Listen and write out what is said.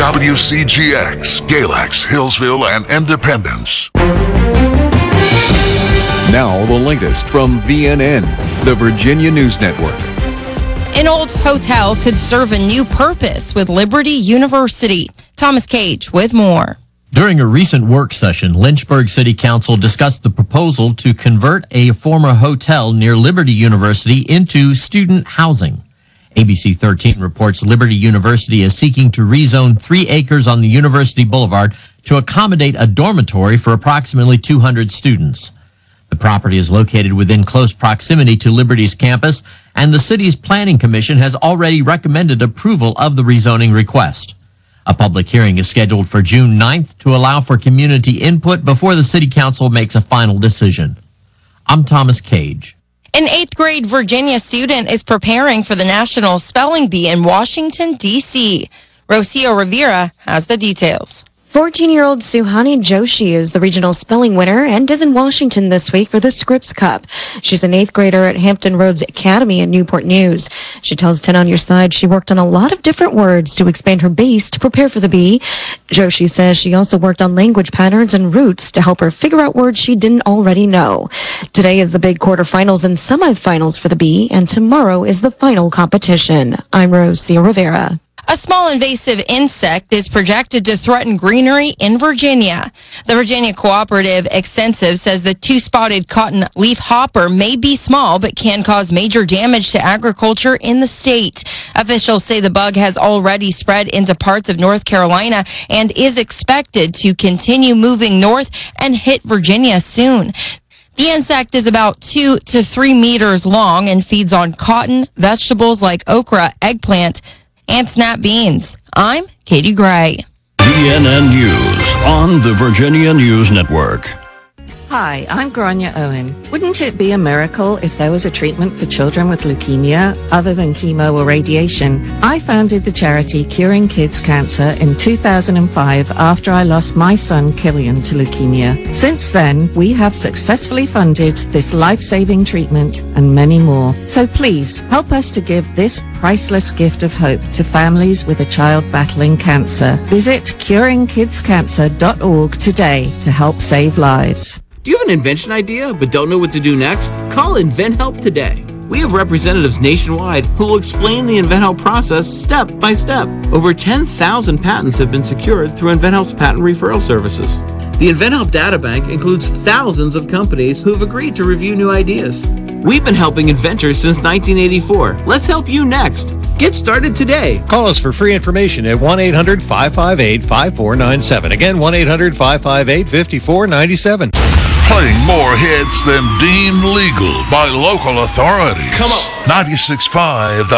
WCGX, Galax, Hillsville, and Independence. Now the latest from VNN, the Virginia News Network. An old hotel could serve a new purpose with Liberty University. Thomas Cage with more. During a recent work session, Lynchburg City Council discussed the proposal to convert a former hotel near Liberty University into student housing. ABC 13 reports Liberty University is seeking to rezone 3 acres on the University Boulevard to accommodate a dormitory for approximately 200 students. The property is located within close proximity to Liberty's campus, and the city's planning commission has already recommended approval of the rezoning request. A public hearing is scheduled for June 9th to allow for community input before the city council makes a final decision. I'm Thomas Cage. An 8th grade Virginia student is preparing for the National Spelling Bee in Washington, D.C. Rocio Rivera has the details. 14-year-old Suhani Joshi is the regional spelling winner and is in Washington this week for the Scripps Cup. She's an 8th grader at Hampton Roads Academy in Newport News. She tells 10 on Your Side she worked on a lot of different words to expand her base to prepare for the bee. Joshi says she also worked on language patterns and roots to help her figure out words she didn't already know. Today is the big quarterfinals and semifinals for the bee, and tomorrow is the final competition. I'm Rocio Rivera. A small invasive insect is projected to threaten greenery in Virginia. The Virginia Cooperative Extensive says the 2-spotted cotton leaf hopper may be small but can cause major damage to agriculture in the state. Officials say the bug has already spread into parts of North Carolina and is expected to continue moving north and hit Virginia soon. The insect is about 2 to 3 meters long and feeds on cotton, vegetables like okra, eggplant, and snap beans. I'm Katie Gray. VNN News on the Virginia News Network. Hi, I'm Grania Owen. Wouldn't it be a miracle if there was a treatment for children with leukemia other than chemo or radiation? I founded the charity Curing Kids Cancer in 2005 after I lost my son Killian to leukemia. Since then, we have successfully funded this life-saving treatment and many more. So please, help us to give this priceless gift of hope to families with a child battling cancer. Visit curingkidscancer.org today to help save lives. Do you have an invention idea but don't know what to do next? Call InventHelp today. We have representatives nationwide who will explain the InventHelp process step by step. Over 10,000 patents have been secured through InventHelp's patent referral services. The InventHelp Databank includes thousands of companies who have agreed to review new ideas. We've been helping inventors since 1984. Let's help you next. Get started today. Call us for free information at 1-800-558-5497. Again, 1-800-558-5497. Playing more hits than deemed legal by local authorities. Come on. 96.5 The